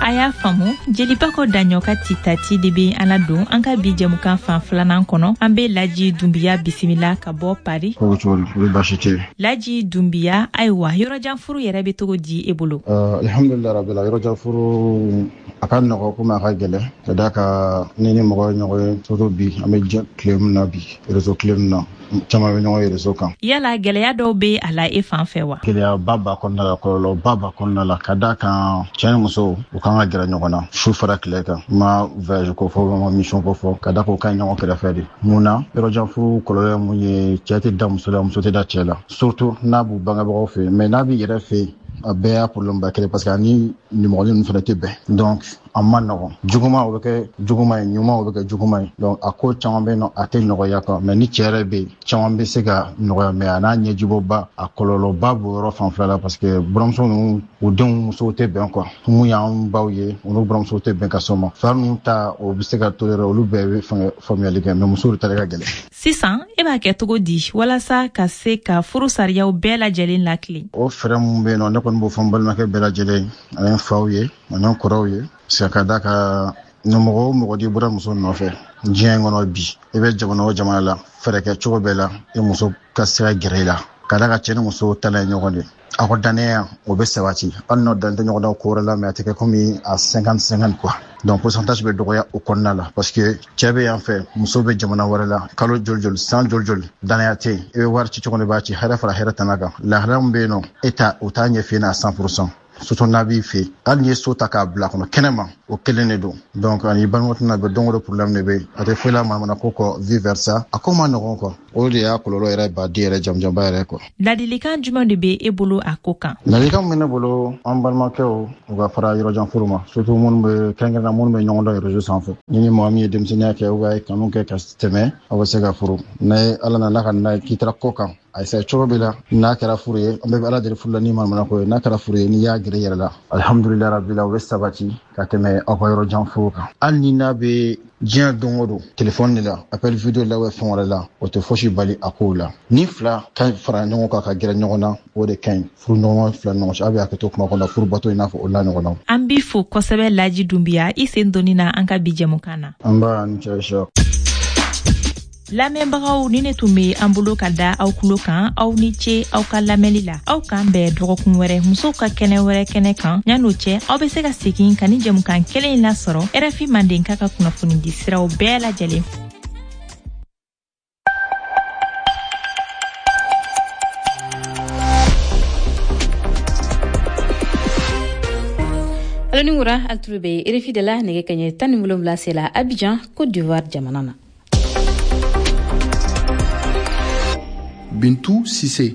aya famu jeliba ko danyoka titati de be anadon an ka bi jamukan fan flanan kono an be Laji Dumbiya bisimila ka bɔ Paris. Laji Dumbiya aywa yorojan furu yɛrɛ be togo di e bolo. Alhamdulillah rabbil yorojan furu akan nɔgɔ kuma a ka gɛlɛ ka da ka ni mɔgɔ ɲɔgɔn toto bi an be klem na bi réseau klem na chama be ɲɔgɔn réseau kan. Yala gɛlɛya dɔw be a la e fan fɛ wa? Gɛlɛya baba kɔnɔna la kɔlɔlɔ baba kɔnɔna la ka da kan cɛ ni muso u kan ka gɛrɛ ɲɔgɔn na su fara tile kan ma voyage ko fɔ ma mission ko fɔ ka da ko kan ɲɔgɔn kɛrɛfɛ de mun na yɔrɔjan furu kɔlɔlɔ mun ye cɛ tɛ da muso la muso tɛ da cɛ la surtout n'a b'u bangebagaw fɛ mais n'a b'i yɛrɛ fɛ a bɛɛ y'a problème ba kelen parce que ani nimɔgɔnin ninnu fana tɛ bɛn donc a ma nɔgɔn juguma o bɛ kɛ juguma ye ɲuman o bɛ kɛ juguma ye donc a ko caman bɛ yen nɔ a tɛ nɔgɔya quoi mais ni cɛ yɛrɛ bɛ yen caman bɛ se ka nɔgɔya mais a n'a ɲɛjibɔba a kɔlɔlɔba b'o yɔrɔ fanfɛla la parce que buramuso ninnu u denw musow tɛ bɛn quoi mun y'an baw ye u n'u buramusow tɛ bɛn ka s'o ma fa ninnu ta o bɛ se ka to yɛrɛ olu bɛɛ bɛ faamuyali kɛ mais musow ta de ka gɛlɛn. Sisan e b'a kɛ cogo di walasa ka se ka furu sariyaw bɛɛ lajɛlen lakile? O fɛɛrɛ mun bɛ yen nɔ ne kɔni b'o fɔ n balimakɛ bɛɛ lajɛlen ani faw ye ani kɔrɔw ye c'est ka da ka ɲɛmɔgɔ o mɔgɔ di bɔra muso nɔfɛ diɲɛ in kɔnɔ bi i bɛ jamana o jamana la fɛɛrɛ kɛ cogo bɛɛ la i muso ka se ka gɛrɛ i la ka da ka cɛ ni muso tala ye ɲɔgɔn de a ko danaya o bɛ sabati hali n'o dan tɛ ɲɔgɔn na ko wɛrɛ la mais a tɛ kɛ comme a 50-50 quoi donc pourcentage bɛ dɔgɔya o kɔnɔna la parce que cɛ bɛ yan fɛ muso bɛ jamana wɛrɛ la kalo joli san joli danaya tɛ yen i bɛ wari ci cogo de b'a ci hɛrɛ fara hɛrɛ tana kan lahala min bɛ yen nɔ e ta o t'a ɲɛf'i na 100%. Surtout n'a b'i fɛ hali n'i ye so ta k'a bila kɔnɔ kɛnɛma o kelen de don donc ani balimamuso na bɛ don o don problème de bɛ yen a tɛ foyi la manamana ko kɔ vice versa a ko ma nɔgɔn quoi o de y'a kɔlɔlɔ yɛrɛ baden yɛrɛ jamujanba yɛrɛ quoi. Ladilikan jumɛn de bɛ e bolo a ko kan? Ladilikan min bɛ ne bolo an balimakɛw u ka fara yɔrɔjan furu ma surtout minnu bɛ kɛrɛnkɛrɛnna minnu bɛ ɲɔgɔn dɔn réseau sanfɛ ni mɔgɔ min ye denmisɛnninya kɛ ou bien a ye kanu kɛ ka tɛmɛ aw bɛ se ka furu n'a ala nana ka n'a ye k'i taara ko kan a se cogo bɛ la n'a kɛra furu ye an bɛ ala deli furu la ni manamana ko ye n'a kɛra furu ye n'i y'a gɛrɛ yɛrɛ la alhamdulillah rabbil o bɛ sabati ka tɛmɛ aw ka yɔrɔjan furu kan hali ni n'a bɛ diɲɛ don o don téléphone de la appel vidéo la ou fɛn wɛrɛ la o tɛ fosi bali a kow la ni fila ka fara ɲɔgɔn kan ka gɛrɛ ɲɔgɔn na o de ka ɲi furu ɲɔgɔn fila ɲɔgɔn cɛ a bɛ hakɛ to kuma kɔnɔ furu bato i n'a fɔ o la ɲɔgɔn na. An b'i fo kosɛbɛ Laji Dumbiya i sen donni na an ka bi jɛmukan na. An b'a ni cɛ sɔ. Lamɛnbagaw ni ne tun bɛ an bolo ka da aw tulo kan aw ni ce aw ka lamɛnli la aw kan bɛɛ dɔgɔkun wɛrɛ musow ka kɛnɛ wɛrɛ kɛnɛ kan yan'o cɛ aw bɛ se ka segin ka ni jɛmukan kelen in lasɔrɔ RFI Mandenka ka kunnafoni di siraw bɛɛ lajɛlen. Aloni wura altube RFI de la nege kanye tan 7 sela Abidjan Côte d'Ivoire jamana na. Bintou Sissé.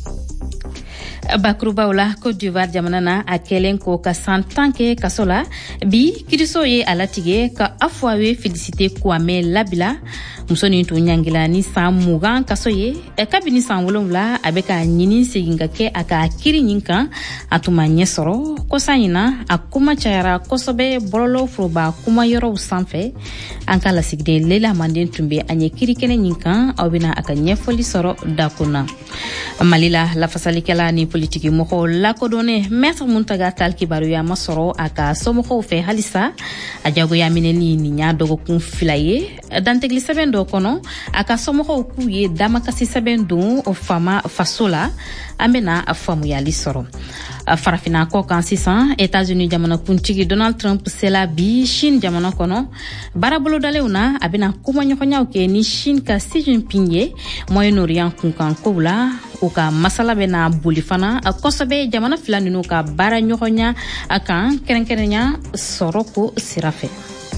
Bakruba la Côte d'Ivoire jamana na a kelen ko ka santanke kasola bi kiriso ye alatige ka afwawe félicité Kwame Labila musoni to nyangila ni samugan kasoye e kabini sanwolonwla abeka nyini seginga ke aka kiri nyinka atuma nyesoro kosanyina akuma chayara kosobe bololo froba kuma yoro sanfe anka la sigde lela manden tumbe anye kiri kene nyinka awbina aka nyefoli soro dakuna malila la fasalikela ni politiki moko la kodone maître Muntaga Tal Kibaru ya masoro aka somoko fe halisa ajago ya mineli ni nya dogo kun filaye dantegli sebendo kono aka somoko kuye damakasi sebendo o fama fasola amena afamu ya lisoro farafina ko kan sisan États-Unis jamana kuntigi Donald Trump sela bi Chine jamana kono barabolo daleuna abina kuma nyokonya ke ni Chine ka Xi Jinping ye Moyen-Orient kunkan ko la o ka masala bena bolifana kosobe jamana filani no ka bara nyokonya akan kerenkerenya soroko sirafe.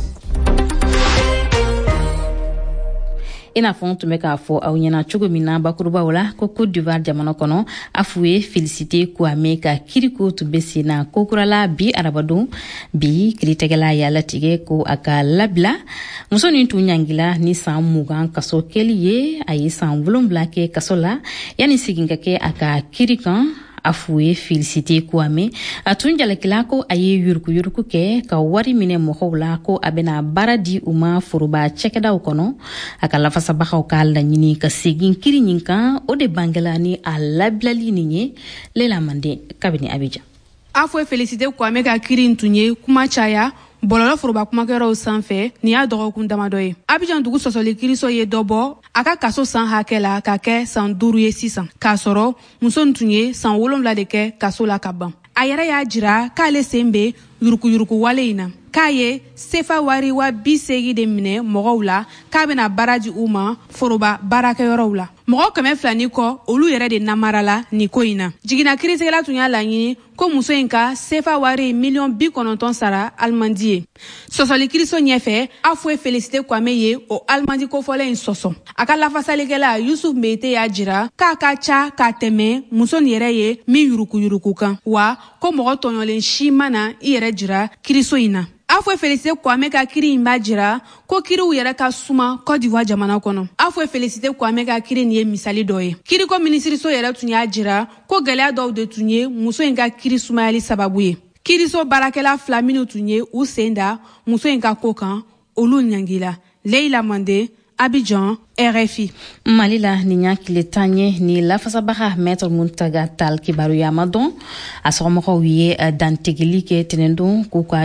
Ina fon tume ka fo aw nyana chugo mina bakuruba wala ko Côte d'Ivoire jamana kono afuwe félicité Kwame ka kiriko to besina kokurala bi arabado bi kritegala ya latige ko aka labla musoni tu nyangila ni samugan kaso keliye ayi sam vulumbla ke kasola yani siginga ke aka kirikan afuwe félicité Kwame atunjala kilako aye yurku ke ka wari mine mohowla ko abena baradi uma furuba chekeda ukono akala fasa bakaw kala nyini ka segin kiri nyinka ode bangelani a lablali ninye lela mande kabini Abidjan. a fo Félicité Kwame ka kiri tunye kuma caya bololo foroba kumakɛraw sanfɛ ni y'a dɔgɔkun damadɔ ye. Abidjan dugu sɔsɔli kiriso ye dɔ bɔ a ka kaso san hakɛ la ka kɛ san 5 ye sisan k'a sɔrɔ muso tun ye san 7 de kɛ kaso la ka ban. A yɛrɛ y'a jira k'ale sen bɛ yurukuyuruku wale in na k'a ye sefa wari 80 de minɛ mɔgɔw la k'a bɛna baara di u ma foroba baarakɛyɔrɔw la. Mɔgɔ 200 kɔ olu yɛrɛ de namarala ni ko in na. Jigina kiiritigɛla tun y'a laɲini ko muso in ka sefa wari $90 sara alimandi ye. Sɔsɔli kiriso ɲɛfɛ a fo Félicité Kwame ye o alimandi kofɔlɛ in sɔsɔ. A ka lafasalikɛla Yusuf Mbete y'a jira k'a ka ca ka tɛmɛ muso nin yɛrɛ ye min yurukuyuruku kan wa ko mɔgɔ tɔɲɔlen si mana i yɛrɛ jira kiriso in na. A fo Félicité Kwame ka kiri in b'a jira ko kiriw yɛrɛ ka suma Côte d'Ivoire jamana kɔnɔ. A fo Félicité Kwame ka kiri nin ye misali dɔ ye. Kiriko minisiriso yɛrɛ tun y'a jira ko gɛlɛya dɔw de tun ye muso in ka kiri sumayali sababu ye. Kiriso baarakɛla 2 minnu tun ye u sen da muso in ka ko kan olu ɲangila. Leila Mande, Abidjan, RFI. Mali la ni y'a tile 10 ye ni lafasabaga Maître Muntaga Tall kibaruya ma dɔn a sɔgɔmɔgɔw ye dantigili kɛ tɛnɛn don k'u ka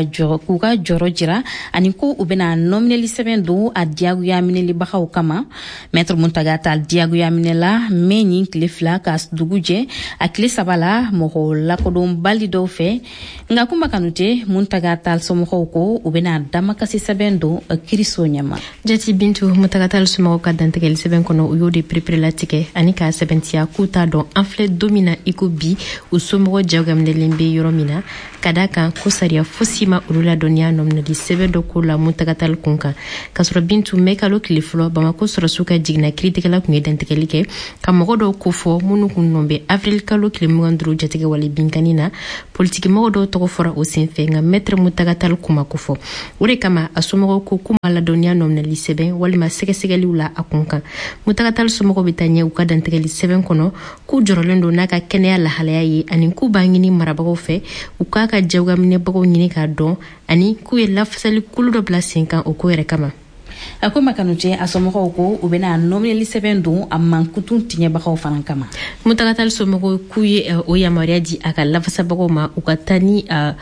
jɔrɔ jira ani ko u bɛna nɔminɛli sɛbɛn don a diyagoya minɛlibagaw kama. Maître Muntaga Tall diyagoya minɛla mɛ nin tile 2 ka dugu jɛ a tile 3 la mɔgɔ lakodɔnbali dɔw fɛ nka kuma kanu tɛ Muntaga Tall somɔgɔw ko u bɛna damakasi sɛbɛn don kiriso ɲɛma. Jati Bintu Muntaga Tall somɔgɔw ka dantigɛli sɛbɛn kɔnɔ u y'o de perepere-latigɛ ani k'a sɛbɛntiya k'u t'a dɔn an filɛ don min na i ko bi u somɔgɔ jagoyaminɛlen bɛ yɔrɔ min na ka da kan ko sariya fosi ma olu ladɔnniya nɔminɛli sɛbɛn dɔ ko la Muntaga Tall kun kan. K'a sɔrɔ Bintu mɛ kalo tile fɔlɔ Bamako sɔrɔsiw ka jigina kiiritigɛla kun ye dantigɛli kɛ ka mɔgɔ dɔw ko fɔ minnu kun nɔ bɛ avril kalo tile 25 jatigɛ wale binkani na politiki mɔgɔ dɔw tɔgɔ fɔra o senfɛ nka Maître Muntaga Tall kuma ko fɔ. O de kama a somɔgɔw ko k'u ma ladɔnniya nɔminɛli sɛbɛn walima sɛgɛsɛgɛliw la a kun kan. Muntaga Tall somɔgɔw bɛ taa ɲɛ u ka dantigɛli sɛbɛn kɔnɔ k'u jɔrɔlen don n'a ka kɛnɛya lahalaya ye ani k'u b'a ɲini marabagaw fɛ u k'a ka jagoyaminɛbagaw ɲini k'a dɔn ani k'u ye lafasali kulu dɔ bila sen kan o ko yɛrɛ kama. A ko makanute a somɔgɔw ko u bɛna nɔminɛli sɛbɛn don a mankutun tiɲɛbagaw fana kama. Muntaga Tall somɔgɔw k'u ye o yamaruya di a ka lafasabagaw ma u ka taa ni a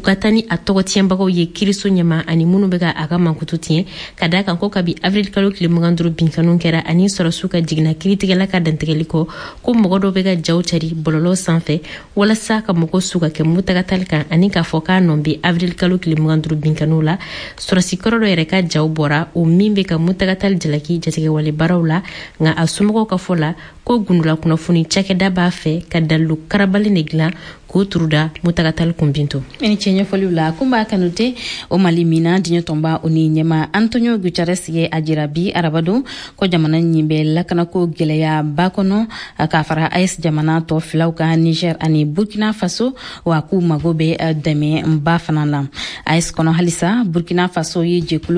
tɔgɔ tiɲɛbagaw ye kiriso ɲɛma ani minnu bɛ ka a ka mankutu tiɲɛ ka da kan ko kabi avril kalo tile 25 binkanu kɛra ani sɔrɔsiw ka jigina kiiritigɛla ka dantigɛli kɔ ko mɔgɔ dɔw bɛ ka jaw cari bɔlɔlɔ sanfɛ walasa ka mɔgɔ su ka kɛ Muntaga Tall kan ani k'a fɔ k'a nɔ bɛ avril kalo tile 25 binkanu la sɔrɔsi kɔrɔ dɔ yɛrɛ ka jaw bɔra o min bɛ ka Muntaga Tall jalaki jatigɛwale baaraw la nka a somɔgɔw ka fɔ la ko gundula kunnafoni cakɛda b'a fɛ ka dalilu karabali de dilan k'o turuda Muntaga Tall kun Bintu. Ni cɛ ɲɛfɔliw la kun b'a kanute o Mali mina diɲɛ tɔnba o ni ɲɛma Antonio Guterres ye a jira bi arabadon ko jamana ɲin bɛ lakanako gɛlɛya ba kɔnɔ k'a fara AES jamana tɔ filaw kan Niger ani Burkina Faso wa k'u mago bɛ dɛmɛ ba fana la. AES kɔnɔ halisa Burkina Faso ye jɛkulu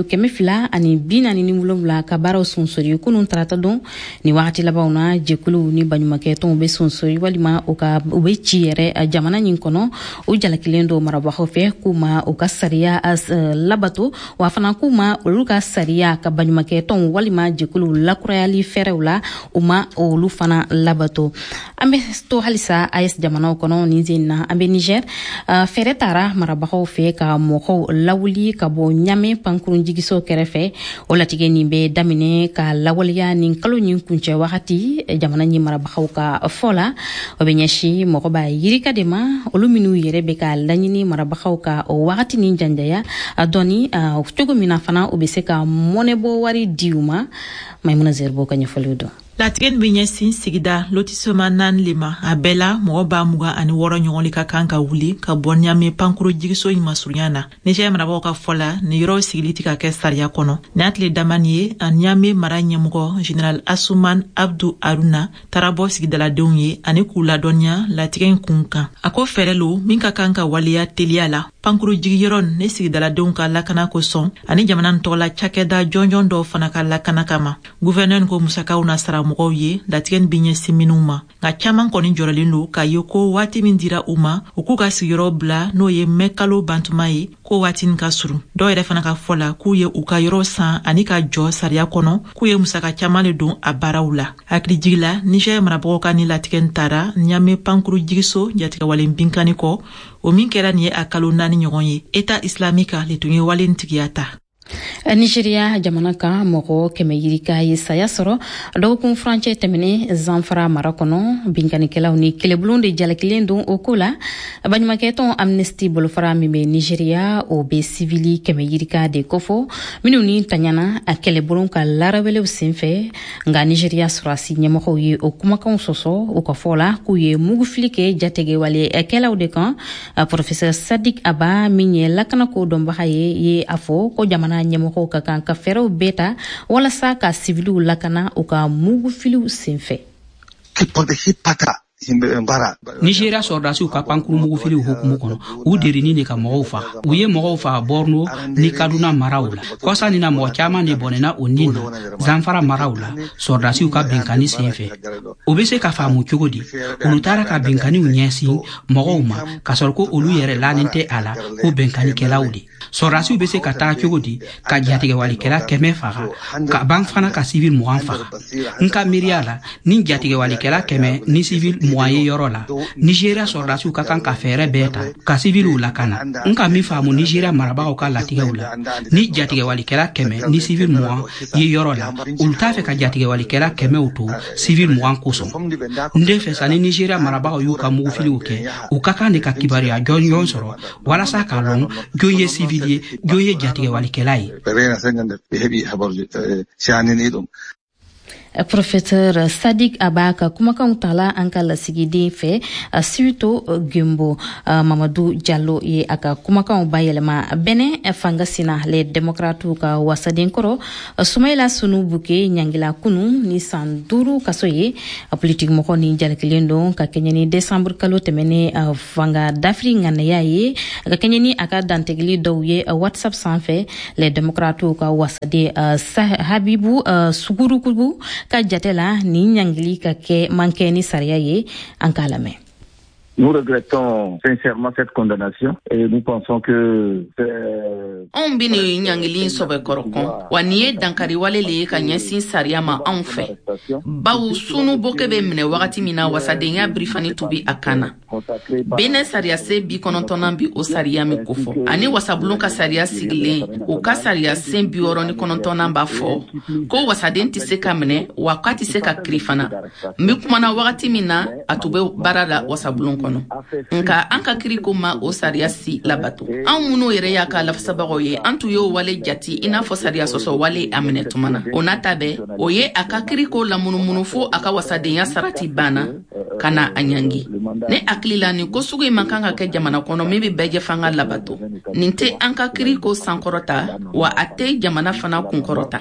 247 ka baaraw sonsori kunun tarata don ni wagati labanw na jɛkulu ni baɲumankɛtɔnw bɛ sonsori walima u bɛ ci yɛrɛ jamana ɲin kɔnɔ o jalakilen do marabagaw fɛ k'u ma u ka sariya labato wa fana k'u ma olu ka sariya ka baɲumankɛtɔnw walima jɛkulu lakurayali fɛrɛw la u ma olu fana labato. An bɛ to halisa AES jamanaw kɔnɔ nin sen na an bɛ Niger fɛrɛ taara marabagaw fɛ ka mɔgɔw lawuli ka bɔ Ɲame pankurun jigiso kɛrɛfɛ o latigɛ nin bɛ daminɛ ka lawaleya nin kalo nin kuncɛ wagati jamana ɲin marabagaw ka fɔ la o bɛ ɲɛsin mɔgɔ b'a yirika de ma olu minnu yɛrɛ bɛ ka laɲini marabagaw ka o wagati nin janjaya a dɔni cogo min na fana o bɛ se ka mɔnɛbɔ wari di u ma. Maimuna Zerbo ka ɲɛfɔliw dɔn. Latigɛ bɛ ɲɛsin sigida lotissement 4 le ma a bɛɛ la mɔgɔ b'a 26 ɲɔgɔn ka kan ka wuli ka bɔ Ɲame pankuru jigiso in masurunya na. Niger marabagaw ka fɔ la ni yɔrɔ sigili tɛ ka kɛ sariya kɔnɔ. Ni a tile damani ye a Ɲame mara ɲɛmɔgɔ Général Asuman Abdou Aruna taara bɔ sigidaladenw ye ani k'u ladɔnniya latigɛ in kun kan. A ko fɛɛrɛ lo min ka kan ka waleya teliya la pankuru jigiyɔrɔ ne sigidaladenw ka lakana kosɔn ani jamana tɔgɔla cakɛda jɔnjɔn dɔw fana ka lakana kama. Gouverneur ko musakaw na sara mɔgɔw ye latigɛ bi ɲɛsin minnu ma nka caman kɔni jɔrɔlen do k'a ye ko waati min dira u ma u k'u ka sigiyɔrɔ bila n'o ye mɛ kalo bantuma ye ko waatinin ka surun dɔw yɛrɛ fana ka fɔ la k'u ye u ka yɔrɔ san ani ka jɔ sariya kɔnɔ k'u ye musaka caman le don a baaraw la. Hakilijigi la Niger marabagaw ka ni latigɛ n taara Ɲame pankuru jigiso jatigɛwalen binkani kɔ o min kɛra nin ye a kalo 4 ɲɔgɔn ye. État islamique le tun ye wale tigiya ta. Nigeria jamana kan mɔgɔ 100 yirika ye saya sɔrɔ dɔgɔkun furancɛ tɛmɛnen Zamfara mara kɔnɔ binkanikɛlaw ni kɛlɛbulon de jalakilen don o ko la. Baɲumankɛtɔn Amnesty bolofara min bɛ Nigeria o bɛ civili 100 yirika de kofɔ minnu ni tanyana a kɛlɛbulon ka larawelew senfɛ nka Nigeria sɔrɔsi ɲɛmɔgɔw ye o kumakanw sɔsɔ o ka fɔ la k'u ye mugufili kɛ jatigɛwale kɛlaw de kan. Professeur Sadik Aba min ye lakanako dɔnbaga ye a fɔ ko jamana ɲɛmɔgɔw ka kan ka fɛɛrɛw bɛɛ ta walasa ka civiliw lakana u ka mugufiliw senfɛ. Nigeria sɔrdasiw ka pankuru mugufiliw hukumu kɔnɔ u derini de ka mɔgɔw faga u ye mɔgɔw faga Borno ni Kaduna maraw la kɔsa ni na mɔgɔ caman de bɔnɛna o ni na Zamfara maraw la sɔrdasiw ka binkani senfɛ o bɛ se ka faamu cogo di olu taara ka binkaniw ɲɛsin mɔgɔw ma ka sɔrɔ ko olu yɛrɛ lanen tɛ a la ko binkanikɛlaw de sɔrdasiw bɛ se ka taa cogo di ka jatigɛwalikɛla 100 faga ka ban fana ka civil 20 faga nka miiriya la ni jatigɛwalikɛla 100 ni civil 20 ye yɔrɔ la Nigeria sɔrdasiw ka kan ka fɛɛrɛ bɛɛ ta ka civiliw lakana nka min faamu Nigeria marabagaw ka latigɛw la ni jatigɛwalikɛla 100 ni civil 20 ye yɔrɔ la olu t'a fɛ ka jatigɛwalikɛla 100 to civil 20 kosɔn n de fɛ sa ni Nigeria marabagaw y'u ka mugufiliw kɛ u ka kan de ka kibariya jɔnjɔn sɔrɔ walasa k'a lɔn jɔn ye civil ye jɔn ye jatigɛwalikɛla ye. Professeur Sadik Abaka kumakan tala an ka lasigiden fɛ Sirito Gembo Mamadou Diallo ye aka kumakan bayɛlɛma bɛnɛ fangasina le demokratu ka wasaden kɔrɔ Sumaila Sunu Buke ɲangila kunu ni san 5 kaso ye politique mɔgɔ ni jalakilen don ka kɛɲɛ ni décembre kalo tɛmɛnen fanga dafiri ŋanaya ye ka kɛɲɛ ni aka dantegili dɔw ye WhatsApp sanfɛ le demokratu ka wasaden Habibu Sugurukubu ka jatela ni ɲangili ka kɛ mankɛ ni sariya ye an k'a lamɛn. Nous regrettons sincèrement cette condamnation et nous pensons que on bini ɲangili sɔbɛ kɔrɔkɔn wa ni ye dankari wale le ye ka ɲɛsin sariya ma anw fɛ bawo Sunu Boke bɛ minɛ wagati min na wasadenya birifani tubi a kan na benɛ sariya se 90 bi o sariya min kofɔ ani wasabulon ka sariya sigilen o ka sariya sen 69 b'a fɔ ko wasaden tɛ se ka minɛ wa k'a tɛ se ka kiri fana n bɛ kumana wagati min na a tun bɛ baara la wasabulon kɔnɔ nka an ka kiri ko ma o sariya si labato an minnu yɛrɛ y'a ka lafasabagaw ye an tun y'o wale jati i n'a fɔ sariya sɔsɔ wale a minɛ tuma na o n'a ta bɛɛ o ye a ka kiri ko lamunumunu fo a ka wasadenya sarati banna ka na a ɲangi ne hakili la nin ko sugu in man kan ka kɛ jamana kɔnɔ min bɛ bɛɛ jɛ fanga labato nin tɛ an ka kiri ko sankɔrɔta wa a tɛ jamana fana kunkɔrɔta.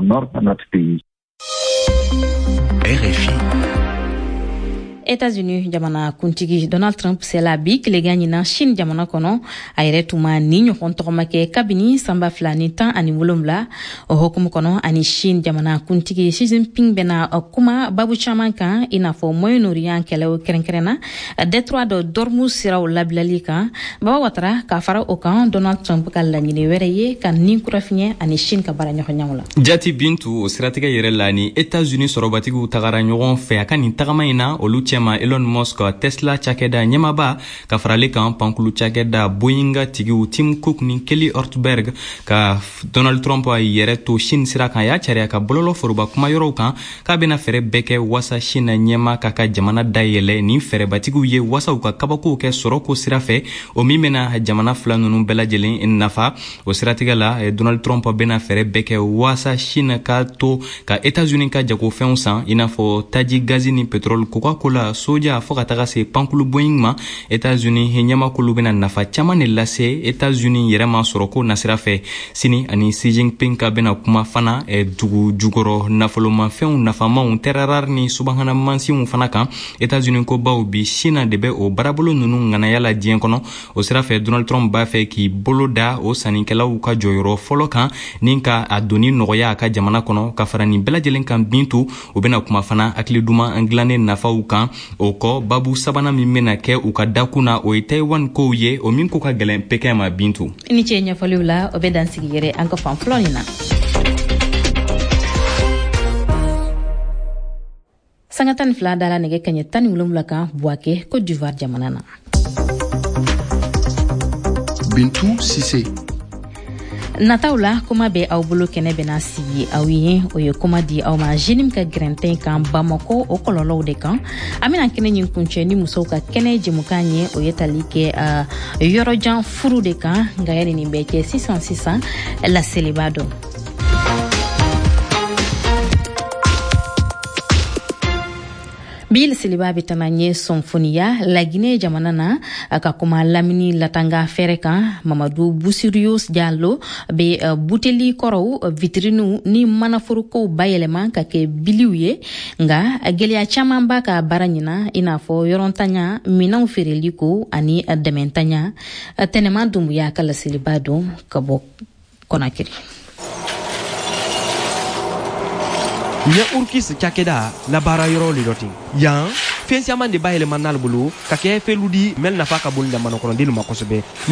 RFI. États-Unis jamana kuntigi Donald Trump sela bi kilega ɲina Chine jamana kɔnɔ a yɛrɛ tuma ni ɲɔgɔn tɔgɔma kɛ kabini sanba 2017 o hukumu kɔnɔ ani Chine jamana kuntigi Xi Jinping bɛna kuma babu caman kan i n'a fɔ Moyen-Orient kɛlɛw kɛrɛnkɛrɛnna détroit de Dormuz siraw labilali kan Baba Watara k'a fara o kan Donald Trump ka laɲini wɛrɛ ye ka nin kurafiɲɛ ani Chine ka baara ɲɔgɔnyaw la. Jati Bintu o siratigɛ yɛrɛ la ni États-Unis sɔrɔbatigiw tagara ɲɔgɔn fɛ a ka nin tagama in na olu cɛma Elon Musk Tesla cakɛda ɲɛmaba ka farali kan pankulu cakɛda Boeing tigiw Tim Cook ni Kelly Ortberg ka Donald Trump yɛrɛ to Chine sira kan y'a cariya ka bololo foroba kuma yɔrɔw kan k'a bɛna fɛrɛ bɛɛ kɛ wasa Chine ɲɛma ka jamana dayɛlɛ ni fɛrɛbatigiw ye wasaw ka kabakow kɛ sɔrɔko sira fɛ o min bɛna jamana fila ninnu bɛɛ lajɛlen nafa o siratigɛ la Donald Trump bɛna fɛrɛ bɛɛ kɛ wasa Chine ka to ka États-Unis ka jagofɛnw san i n'a fɔ taji gazi ni pétrole Coca-Cola soja fo ka taga se pankulu Boeing ma États-Unis ɲɛmakulu bɛna nafa caman de lase États-Unis yɛrɛ ma sɔrɔko nasira fɛ sini ani Xi Jinping ka bɛna kuma fana dugu jukɔrɔ nafolomafɛnw nafamaw terroir ni subahana mansinw fana kan États-Unis ko baw bi Chine de bɛ o barabolo ninnu ŋanaya la diɲɛ kɔnɔ o sira fɛ Donald Trump b'a fɛ k'i bolo da o sannikɛlaw ka jɔyɔrɔ fɔlɔ kan ni ka a doni nɔgɔya a ka jamana kɔnɔ ka fara nin bɛɛ lajɛlen kan bintu o bɛna kuma fana hakili duman dilannen nafaw kan o kɔ babu sabana min bena kɛ u ka dakuna o ye Taiwan kow ye o min ko ka gɛlɛn Pekin ma Bintu. Ni cɛ ɲɛfɔliw la o bɛ dan sigi yɛrɛ an ka fan fɔlɔ nin na. Sanga 12 dala nɛgɛ kaɲɛ 17 kan Buake Côte d'Ivoire jamana na. Bintu Sise. Nataw la kuma bɛ aw bolo kɛnɛ bɛna sigi aw ye o ye kuma di aw ma jeune ka grɛntin kan Bamako o kɔlɔlɔw de kan an bɛna kɛnɛ ɲin kuncɛ ni musow ka kɛnɛ jɛmukan ye o ye tali kɛ yɔrɔjan furu de kan nka yani nin bɛ kɛ sisan laseli b'a dɔn. Bil Siliba bitana nye sonfoniya Lagine jamana na ka kuma lamini latanga fere kan Mamadou Boussirius Diallo be buteli korow vitrinu ni manafuruko bayeleman ka ke biliw ye nga geliya caman ba ka baranyina inafo yorontanya minaw fereliko ani dementanya tenema dumbuya kala Siliba don kabo Konakiri. Nya urkis cakeda la bara yoro lidoti yan fensiaman de bayele manal bulu ka ke feludi mel nafa ka bul da manokono dinu makosobe